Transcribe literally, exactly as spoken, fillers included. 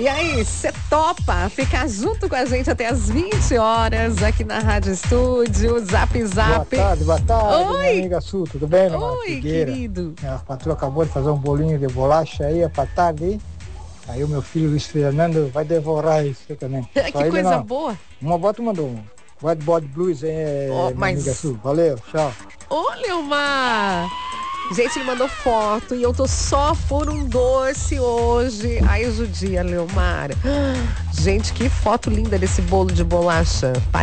E aí, você topa ficar junto com a gente até as vinte horas aqui na Rádio Estúdio, Zap Zap. Boa tarde, boa tarde, Oi. minha amiga Su, tudo bem, né? Oi, querido. A patroa acabou de fazer um bolinho de bolacha aí, pra tarde aí. Aí o meu filho Luiz Fernando vai devorar isso também. Que Só coisa não. boa. Uma bota mandou um White Body Blues, hein, Oh, minha mas- amiga Su. Valeu, tchau. Olha uma... Gente, ele mandou foto e eu tô só por um doce hoje. Ai, judia, Leomar. Gente, que foto linda desse bolo de bolacha.